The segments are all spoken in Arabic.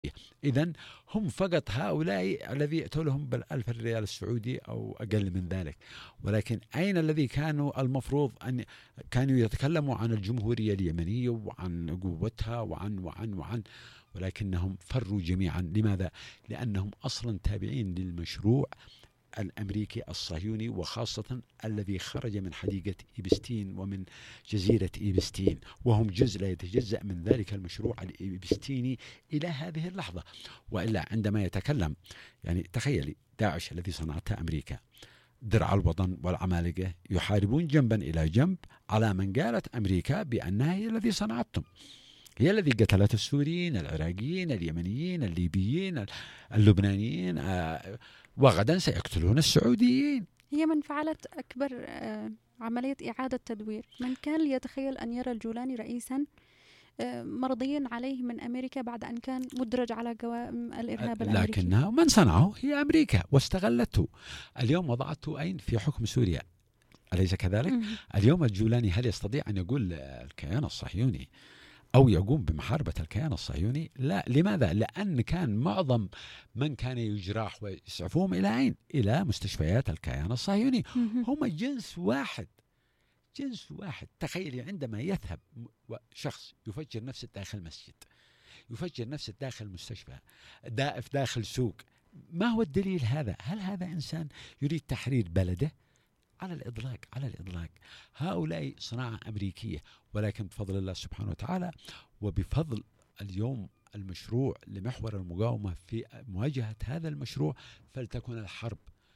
إذن هم فقط هؤلاء الذي يأتوا لهم بال1000 ريال السعودي أو أقل من ذلك. ولكن أين الذي كانوا المفروض أن كانوا يتكلموا عن الجمهورية اليمنية وعن قوتها وعن ولكنهم فروا جميعا. لماذا؟ لأنهم أصلا تابعين للمشروع الأمريكي الصهيوني، وخاصة الذي خرج من حديقة إيبستين ومن جزيرة إيبستين، وهم جزء لا يتجزأ من ذلك المشروع الإيبستيني إلى هذه اللحظة. وإلا عندما يتكلم، يعني تخيلي داعش الذي صنعتها أمريكا، درع الوطن والعمالقة يحاربون جنبا إلى جنب على من قالت أمريكا بأنها هي الذي صنعتهم، هي الذي قتلت السوريين، العراقيين، اليمنيين، الليبيين، اللبنانيين، وغدا سيقتلون السعوديين. هي من فعلت أكبر عملية إعادة تدوير. من كان ليتخيل أن يرى الجولاني رئيسا مرضيا عليه من أمريكا بعد أن كان مدرج على قوائم الإرهاب الأمريكي؟ لكنها من صنعه هي أمريكا واستغلته. اليوم وضعته أين؟ في حكم سوريا، أليس كذلك؟ اليوم الجولاني هل يستطيع أن يقول الكيان الصهيوني أو يقوم بمحاربة الكيان الصهيوني؟ لا. لماذا؟ لأن كان معظم من كان يجراح ويسعفوهم إلى أين؟ إلى مستشفيات الكيان الصهيوني. هم جنس واحد، جنس واحد. تخيلي عندما يذهب شخص يفجر نفسه داخل مسجد، يفجر نفسه داخل مستشفى، داخل سوق، ما هو الدليل هذا؟ هل هذا إنسان يريد تحرير بلده؟ على الإطلاق، على الإطلاق. هؤلاء صناعة أمريكية، ولكن بفضل الله سبحانه وتعالى وبفضل اليوم المشروع لمحور المقاومة في مواجهة هذا المشروع، فلتكن الحرب،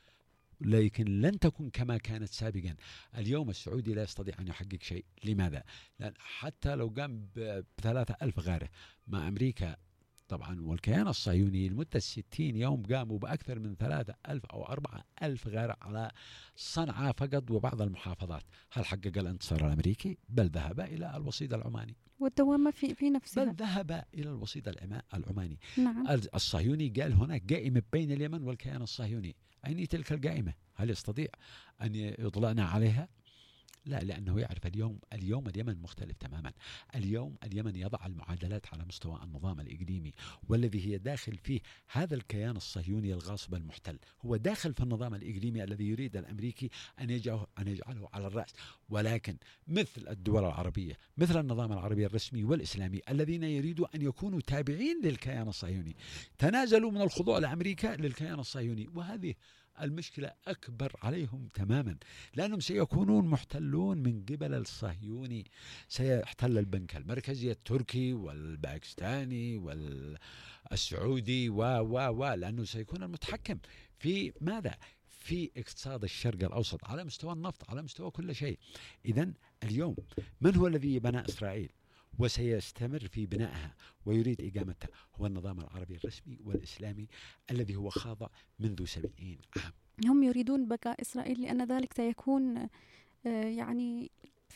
لكن لن تكن كما كانت سابقا. اليوم السعودي لا يستطيع أن يحقق شيء. لماذا؟ لأن حتى لو قام ب3000 غارة مع أمريكا طبعا والكيان الصهيوني لمدة 60 يوم قاموا بأكثر من 3000 أو 4000 غارة على صنعاء فقط وبعض المحافظات، هل حقق الانتصار الأمريكي؟ بل ذهب إلى الوسيط العماني والدوامة في نفسها، بل ذهب إلى الوسيط العماني. نعم. الصهيوني قال هناك قائمة بين اليمن والكيان الصهيوني. أين تلك القائمة؟ هل يستطيع أن يطلعنا عليها؟ لا، لأنه يعرف اليوم اليمن مختلف تماما. اليوم اليمن يضع المعادلات على مستوى النظام الإقليمي، والذي هي داخل فيه هذا الكيان الصهيوني الغاصب المحتل، هو داخل في النظام الإقليمي الذي يريد الأمريكي أن يجعله على الرأس. ولكن مثل الدول العربية، مثل النظام العربي الرسمي والإسلامي الذين يريدوا أن يكونوا تابعين للكيان الصهيوني، تنازلوا من الخضوع لأمريكا للكيان الصهيوني، وهذه المشكلة أكبر عليهم تماما، لأنهم سيكونون محتلون من قبل الصهيوني. سيحتل البنك المركزي التركي والباكستاني والسعودي لأنه سيكون المتحكم في ماذا؟ في اقتصاد الشرق الأوسط على مستوى النفط، على مستوى كل شيء. إذن اليوم من هو الذي بنى إسرائيل وسيستمر في بنائها ويريد إقامتها؟ هو النظام العربي الرسمي والإسلامي الذي هو خاضع منذ 70 عام. هم يريدون بقاء إسرائيل لأن ذلك سيكون يعني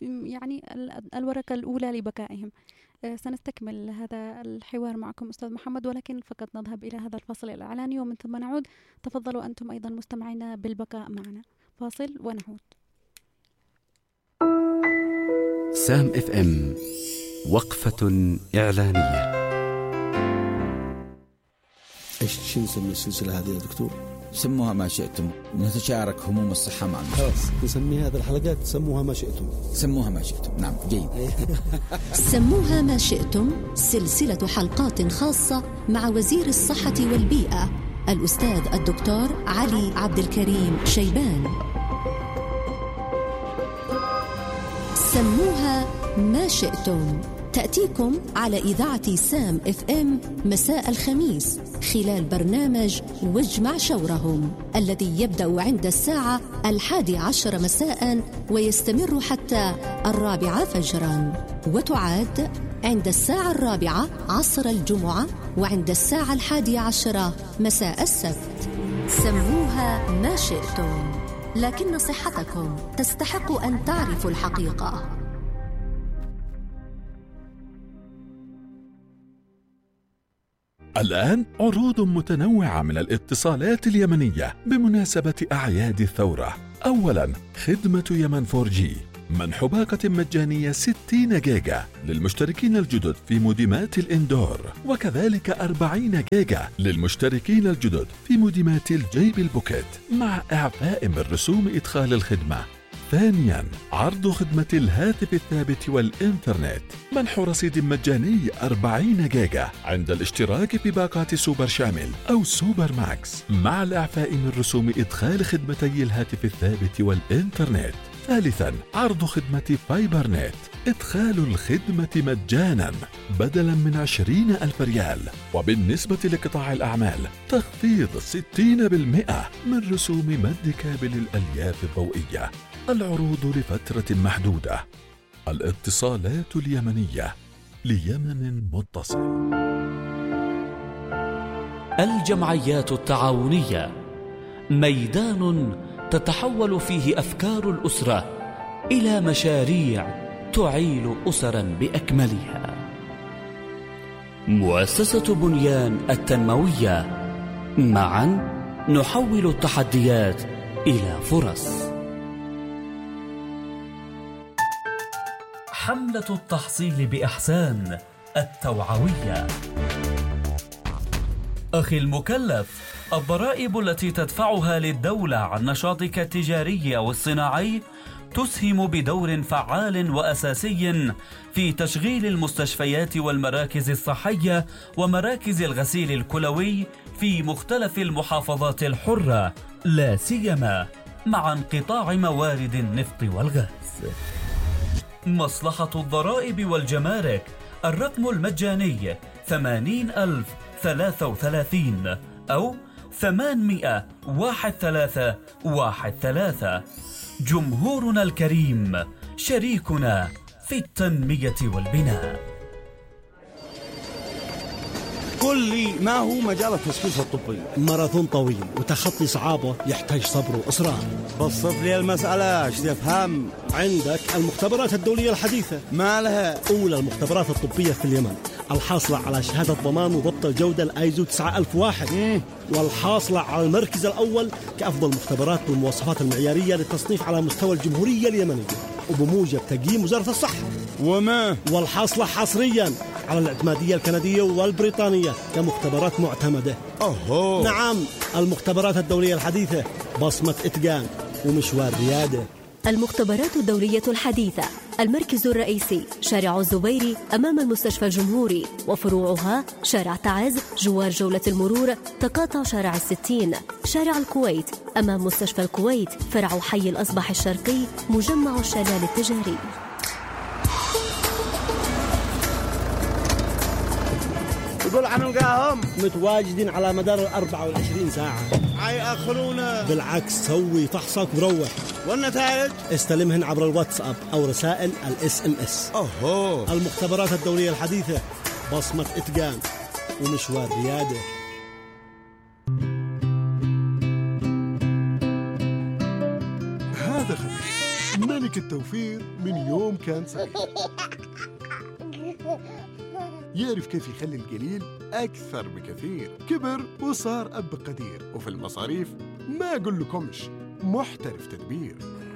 الورقة الأولى لبقائهم. سنستكمل هذا الحوار معكم أستاذ محمد، ولكن فقط نذهب إلى هذا الفصل الإعلاني ومن ثم نعود. تفضلوا أنتم أيضا مستمعينا بالبقاء معنا. فاصل ونعود. سام اف ام، وقفة إعلانية. ايش نسمي السلسلة هذه يا دكتور؟ سموها ما شئتم، نتشارك هموم الصحة مع المستمع. خلاص نسمي هذه الحلقات سموها ما شئتم. سموها ما شئتم، نعم جيد. سموها ما شئتم، سلسلة حلقات خاصة مع وزير الصحة والبيئة الأستاذ الدكتور علي عبد الكريم شيبان. سموها ما شئتم تأتيكم على إذاعة سام اف ام مساء الخميس خلال برنامج واجمع شورهم الذي يبدأ عند الساعة 11 مساء ويستمر حتى 4 فجرا، وتعاد عند الساعة 4 عصر الجمعة وعند الساعة 11 مساء السبت. سموها ما شئتم، لكن صحتكم تستحق أن تعرفوا الحقيقة. الآن عروض متنوعة من الاتصالات اليمنية بمناسبة أعياد الثورة. أولاً خدمة يمن 4G منح باقة مجانية 60 جيجا للمشتركين الجدد في موديمات الإندور، وكذلك 40 جيجا للمشتركين الجدد في موديمات الجيب البوكيت، مع إعفاء من رسوم إدخال الخدمة. ثانياً، عرض خدمة الهاتف الثابت والإنترنت، منح رصيد مجاني 40 جيجا عند الاشتراك في باقات سوبر شامل أو سوبر ماكس، مع الإعفاء من رسوم إدخال خدمتي الهاتف الثابت والإنترنت. ثالثاً، عرض خدمة فايبر نت، إدخال الخدمة مجاناً بدلاً من 20,000 ريال. وبالنسبة لقطاع الأعمال، تخفيض 60% من رسوم مد كابل الألياف الضوئية. العروض لفترة محدودة. الاتصالات اليمنية ليمن متصل. الجمعيات التعاونية ميدان تتحول فيه أفكار الأسرة إلى مشاريع تعيل أسرا بأكملها. مؤسسة بنيان التنموية، معا نحول التحديات إلى فرص. حملة التحصيل بإحسان التوعوية. أخي المكلف، الضرائب التي تدفعها للدولة عن نشاطك التجاري أو الصناعي تسهم بدور فعال وأساسي في تشغيل المستشفيات والمراكز الصحية ومراكز الغسيل الكلوي في مختلف المحافظات الحرة، لا سيما مع انقطاع موارد النفط والغاز. مصلحة الضرائب والجمارك، الرقم المجاني 80,033 أو 800-1313. جمهورنا الكريم شريكنا في التنمية والبناء. قل لي، ما هو مجال التشخيص الطبي؟ ماراثون طويل وتخطي صعابه يحتاج صبر وإصرار. بسط لي المسألة، ايش تفهم؟ عندك المختبرات الدولية الحديثة، ما لها أولى المختبرات الطبية في اليمن، الحاصلة على شهادة ضمان وضبط الجودة الآيزو 9001، والحاصلة على المركز الأول كأفضل مختبرات بالمواصفات المعيارية للتصنيف على مستوى الجمهورية اليمنية وبموجب تقييم وزارة الصحة. والحاصلة حصريا على الاعتمادية الكندية والبريطانية كمختبرات معتمدة. نعم، المختبرات الدولية الحديثة، بصمة إتقان ومشوار ريادة. المختبرات الدولية الحديثة، المركز الرئيسي شارع الزبيري أمام المستشفى الجمهوري، وفروعها شارع تعز جوار جولة المرور، تقاطع شارع 60، شارع الكويت أمام مستشفى الكويت، فرع حي الأصبح الشرقي، مجمع الشلال التجاري. يقول عنهم متواجدين على مدار 24 ساعة. يأخرونا. بالعكس، سوي فحصك وروح، والنتائج استلمهن عبر الواتساب أو رسائل SMS. المختبرات الدولية الحديثة، بصمة إتقان ومشوار ريادة. هذا خبير ملك التوفير من يوم كان صغير، يعرف كيف يخلي القليل أكثر بكثير. كبر وصار أب قدير، وفي المصاريف ما أقول لكمش محترف تدبير.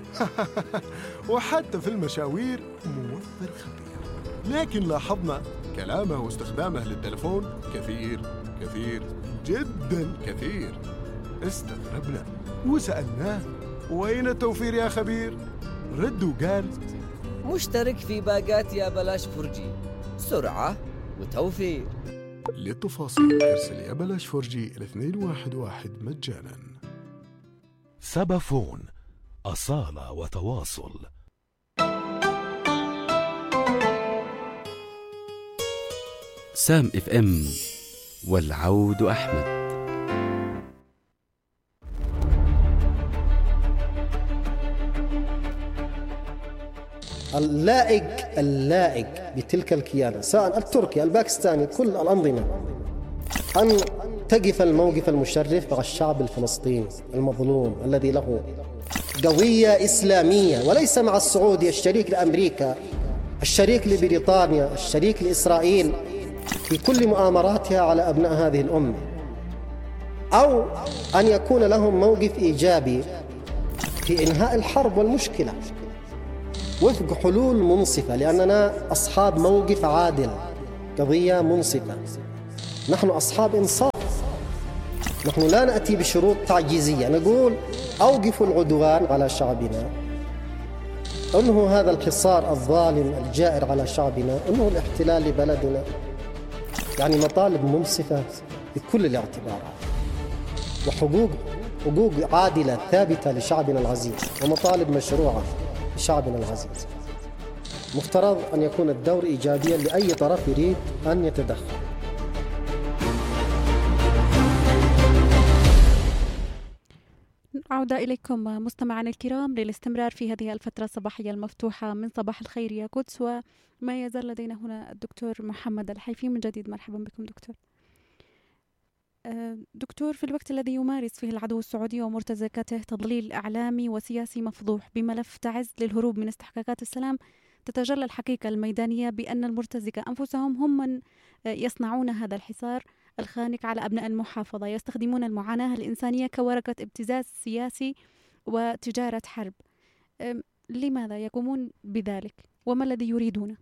وحتى في المشاوير موفر خبير. لكن لاحظنا كلامه واستخدامه للتلفون كثير جدا كثير. استغربنا وسألناه، وين التوفير يا خبير؟ رد وقال: مشترك في باقات يا بلاش فرجي، سرعة وتوفير. للتفاصيل ارسل يا بلاش فرجي 211 مجانا. سبافون، أصالة وتواصل. سام FM والعود أحمد. اللائق بتلك الكيانة، سواء التركي الباكستاني، كل الأنظمة، أن تقف الموقف المشرف مع الشعب الفلسطيني المظلوم الذي له قضية إسلامية، وليس مع السعودية الشريك لأمريكا، الشريك لبريطانيا، الشريك لإسرائيل في كل مؤامراتها على أبناء هذه الأمة، أو أن يكون لهم موقف إيجابي في إنهاء الحرب والمشكلة. وفق حلول منصفة، لأننا أصحاب موقف عادل، قضية منصفة، نحن أصحاب إنصاف. نحن لا نأتي بشروط تعجيزية، نقول أوقفوا العدوان على شعبنا، أنهوا هذا الحصار الظالم الجائر على شعبنا، أنهوا الاحتلال لبلدنا. يعني مطالب منصفة بكل الاعتبارات، وحقوق عادلة ثابتة لشعبنا العزيز، ومطالب مشروعة لشعبنا العزيز. مفترض أن يكون الدور إيجابيا لأي طرف يريد أن يتدخل. عودة إليكم مستمعنا الكرام للاستمرار في هذه الفترة الصباحية المفتوحة من صباح الخير يا قدس، وما يزال لدينا هنا الدكتور محمد الحيفي. من جديد مرحبا بكم دكتور. دكتور، في الوقت الذي يمارس فيه العدو السعودي ومرتزقته تضليل إعلامي وسياسي مفضوح بملف تعز للهروب من استحقاقات السلام، تتجلى الحقيقة الميدانية بأن المرتزقة أنفسهم هم من يصنعون هذا الحصار الخانق على أبناء المحافظة، يستخدمون المعاناة الإنسانية كورقة ابتزاز سياسي وتجارة حرب. لماذا يقومون بذلك وما الذي يريدونه؟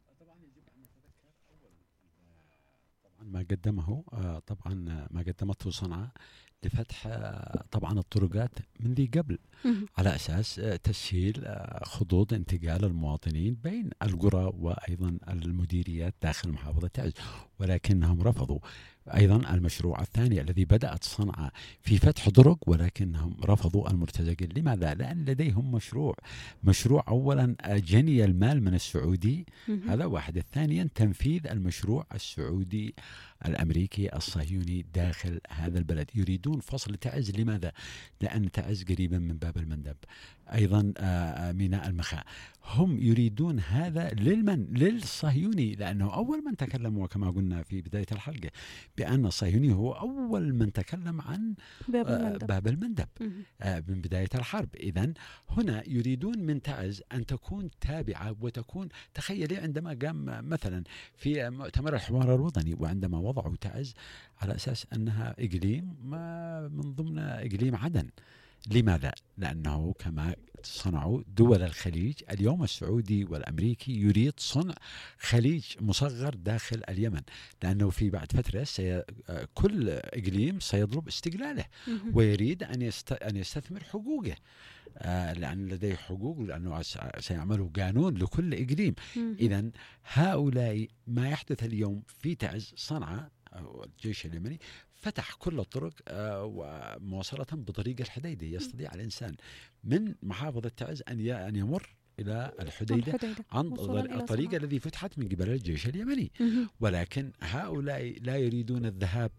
ما قدمه ما قدمته صنعاء لفتح طبعا الطرقات من ذي قبل على أساس تسهيل خطوط انتقال المواطنين بين القرى وأيضا المديريات داخل محافظة تعز، ولكنهم رفضوا. أيضا المشروع الثاني الذي بدأت صنعاء في فتح طرق، ولكنهم رفضوا المرتزقين. لماذا؟ لأن لديهم مشروع أولا جني المال من السعودي، هذا واحد. ثانيا تنفيذ المشروع السعودي الأمريكي الصهيوني داخل هذا البلد. يريدون فصل تعز. لماذا؟ لأن تعز قريبا من باب المندب، أيضا ميناء المخاء. هم يريدون هذا للصهيوني، لأنه أول من تكلم وكما قلنا في بداية الحلقة بأن الصهيوني هو أول من تكلم عن باب المندب من بداية الحرب. إذن هنا يريدون من تعز أن تكون تابعة وتكون، تخيلي عندما قام مثلا في مؤتمر الحوار الوطني وعندما وضعوا تعز على أساس أنها إقليم من ضمن إقليم عدن. لماذا؟ لأنه كما صنعوا دول الخليج، اليوم السعودي والأمريكي يريد صنع خليج مصغر داخل اليمن، لأنه في بعد فترة كل إقليم سيطلب استقلاله ويريد أن يستثمر حقوقه، لأن لديه حقوق، لأنه سيعملوا قانون لكل إقليم. إذن هؤلاء ما يحدث اليوم في تعز، صنعاء الجيش اليمني فتح كل الطرق ومواصلة بطريق الحديدة. يستطيع الإنسان من محافظة تعز أن يمر إلى الحديدة عن الطريق الذي فتحت من قبل الجيش اليمني. ولكن هؤلاء لا يريدون الذهاب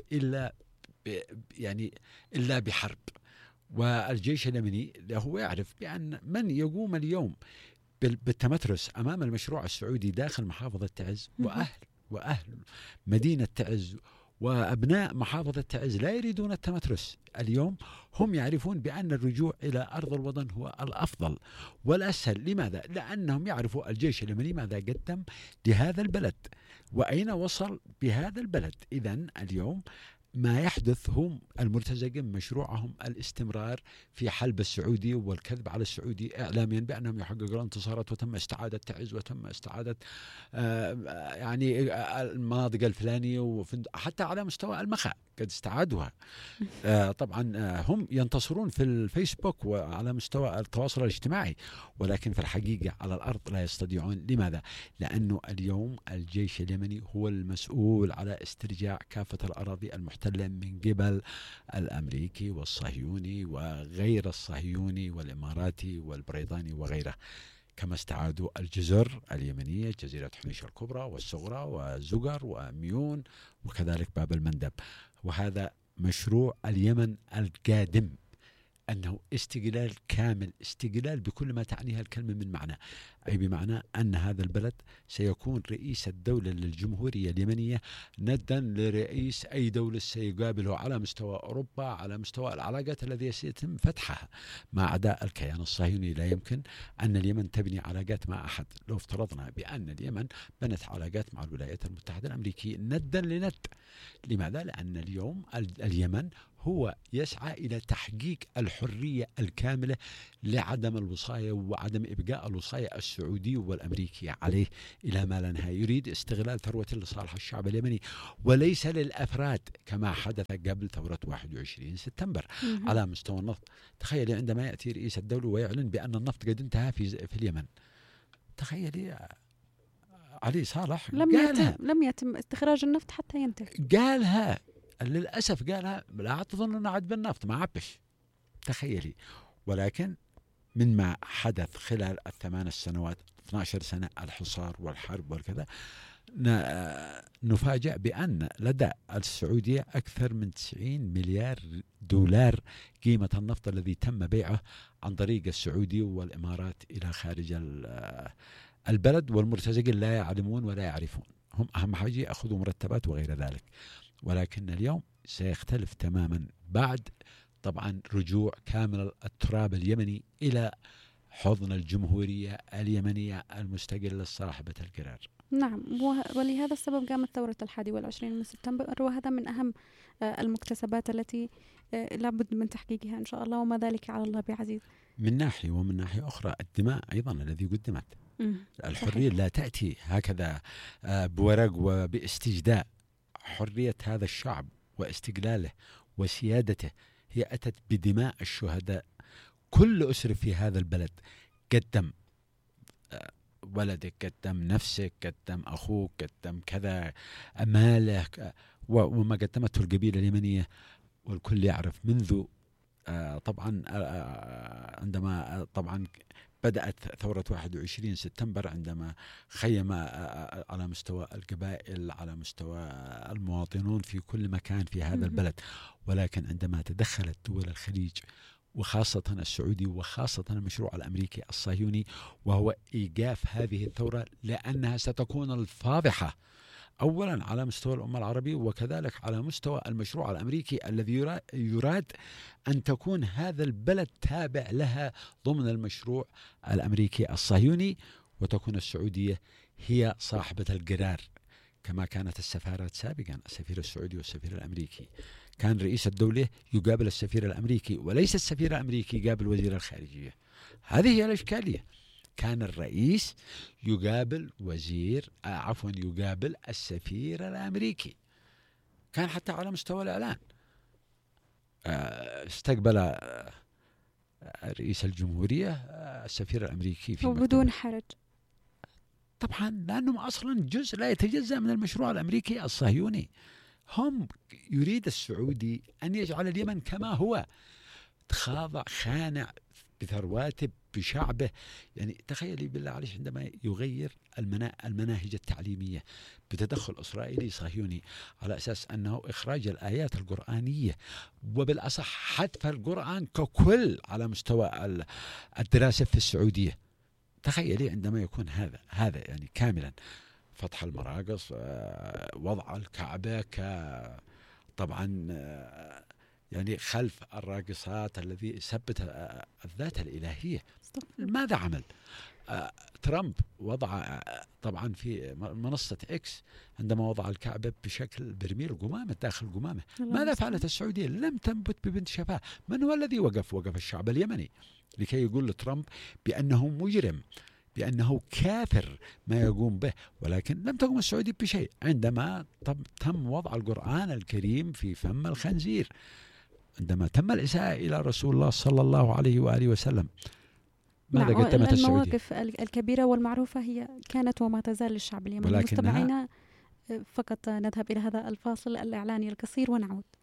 إلا بحرب. والجيش اليمني هو يعرف بأن من يقوم اليوم بالتمترس أمام المشروع السعودي داخل محافظة تعز وأهل مدينة تعز وأبناء محافظة تعز لا يريدون التمترس. اليوم هم يعرفون بأن الرجوع إلى أرض الوطن هو الأفضل والأسهل. لماذا؟ لأنهم يعرفوا الجيش اليمني ماذا قدم لهذا البلد وأين وصل بهذا البلد. إذن اليوم ما يحدث هم المرتزقين مشروعهم الاستمرار في حلب السعودي والكذب على السعودي إعلاميا بأنهم يحققون انتصارات وتم استعادة تعز وتم استعادة المناطق الفلانية، حتى على مستوى المخاء قد استعادوها. طبعا هم ينتصرون في الفيسبوك وعلى مستوى التواصل الاجتماعي، ولكن في الحقيقة على الأرض لا يستطيعون. لماذا؟ لأنه اليوم الجيش اليمني هو المسؤول على استرجاع كافة الأراضي المحتلة من قبل الأمريكي والصهيوني وغير الصهيوني والإماراتي والبريطاني وغيره، كما استعادوا الجزر اليمنية، جزيرة حنيش الكبرى والصغرى وزقر وميون وكذلك باب المندب. وهذا مشروع اليمن القادم، أنه استقلال كامل، استقلال بكل ما تعنيها الكلمة من معنى، أي بمعنى أن هذا البلد سيكون رئيس الدولة للجمهورية اليمنية ندا لرئيس أي دولة سيقابله على مستوى أوروبا، على مستوى العلاقات التي سيتم فتحها مع أعداء الكيان الصهيوني. لا يمكن أن اليمن تبني علاقات مع أحد. لو افترضنا بأن اليمن بنت علاقات مع الولايات المتحدة الأمريكية ندا لند. لماذا؟ لأن اليوم اليمن هو يسعى إلى تحقيق الحرية الكاملة لعدم الوصاية وعدم إبقاء الوصاية السعودية والأمريكية عليه إلى ما لا نهاية. يريد استغلال ثروة لصالح الشعب اليمني وليس للأفراد كما حدث قبل ثورة 21 سبتمبر على مستوى النفط. تخيلي عندما يأتي رئيس الدولة ويعلن بأن النفط قد انتهى في اليمن. تخيلي علي صالح لم يتم استخراج النفط حتى ينتهي. قالها للأسف، قالها لا تظن أنه عد بالنفط ما عبش. تخيلي. ولكن من ما حدث خلال ال8 سنوات 12 سنة الحصار والحرب والكذا، نفاجأ بأن لدى السعودية أكثر من 90 مليار دولار قيمة النفط الذي تم بيعه عن طريق السعودية والإمارات إلى خارج البلد، والمرتزقين لا يعلمون ولا يعرفون. هم أهم حاجة يأخذوا مرتبات وغير ذلك. ولكن اليوم سيختلف تماما بعد طبعا رجوع كامل التراب اليمني إلى حضن الجمهورية اليمنية المستقلة صاحبة القرار. نعم، ولهذا السبب قامت ثورة 21 من سبتمبر، وهذا من أهم المكتسبات التي لابد من تحقيقها إن شاء الله، وما ذلك على الله بعزيز. من ناحية، ومن ناحية أخرى الدماء أيضا الذي قدمت. الحرية لا تأتي هكذا بورق وباستجداء. حرية هذا الشعب واستقلاله وسيادته هي أتت بدماء الشهداء. كل أسر في هذا البلد قدم ولدك، قدم نفسك، قدم أخوك، قدم كذا مالك، وما قدمته القبيلة اليمنية. والكل يعرف منذ طبعا عندما طبعا بدأت ثورة 21 سبتمبر، عندما خيم على مستوى القبائل، على مستوى المواطنون في كل مكان في هذا البلد. ولكن عندما تدخلت دول الخليج وخاصة السعودي وخاصة المشروع الأمريكي الصهيوني، وهو إيقاف هذه الثورة لأنها ستكون الفاضحة أولا على مستوى الأمة العربية، وكذلك على مستوى المشروع الأمريكي الذي يراد أن تكون هذا البلد تابع لها ضمن المشروع الأمريكي الصهيوني، وتكون السعودية هي صاحبة القرار كما كانت السفارات سابقا. السفير السعودي والسفير الأمريكي كان رئيس الدولة يقابل السفير الأمريكي، وليس السفير الأمريكي يقابل وزير الخارجية. هذه هي الإشكالية. كان الرئيس يقابل يقابل السفير الأمريكي. كان حتى على مستوى الإعلان استقبل رئيس الجمهورية السفير الأمريكي في وبدون حرج طبعا، لأنهم أصلا جزء لا يتجزأ من المشروع الأمريكي الصهيوني. هم يريد السعودي أن يجعل اليمن كما هو، خاضع خانع بثرواته بشعبه. يعني تخيلي بالله عليك عندما يغير المناهج التعليمية بتدخل إسرائيلي صهيوني على أساس أنه إخراج الآيات القرآنية، وبالأصح حذف القرآن ككل على مستوى الدراسة في السعودية. تخيلي عندما يكون هذا يعني كاملا فتح المراقص، وضع الكعبة طبعا يعني خلف الراقصات الذي يثبت الذات الإلهية. ماذا عمل؟ ترامب وضع طبعا في منصة إكس عندما وضع الكعبة بشكل برميل قمامة داخل قمامة. ماذا فعلت السعودية؟ لم تنبت ببنت شفاه. من هو الذي وقف الشعب اليمني لكي يقول لترامب بأنه مجرم، بأنه كافر ما يقوم به. ولكن لم تقم السعودية بشيء عندما تم وضع القرآن الكريم في فم الخنزير، عندما تم الإساءة إلى رسول الله صلى الله عليه وآله وسلم. ماذا قدمت السعودية؟ المواقف الكبيرة والمعروفة هي كانت وما تزال للشعب اليمني. مستمعينا فقط نذهب إلى هذا الفاصل الإعلاني القصير ونعود.